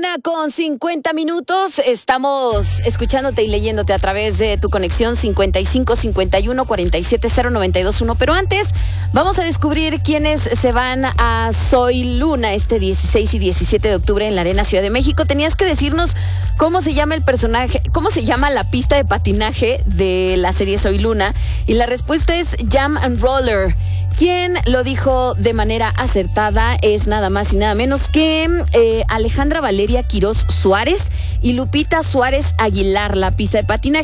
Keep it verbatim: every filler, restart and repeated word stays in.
Una con cincuenta minutos, estamos escuchándote y leyéndote a través de tu conexión cincuenta y cinco cincuenta y uno cuarenta y siete cero noventa y dos uno. Pero antes, vamos a descubrir quiénes se van a Soy Luna este dieciséis y diecisiete de octubre en la Arena Ciudad de México. Tenías que decirnos cómo se llama el personaje, cómo se llama la pista de patinaje de la serie Soy Luna. Y la respuesta es Jam and Roller. Quien lo dijo de manera acertada es nada más y nada menos que eh, Alejandra Valeria Quirós Suárez y Lupita Suárez Aguilar. La pista de patinaje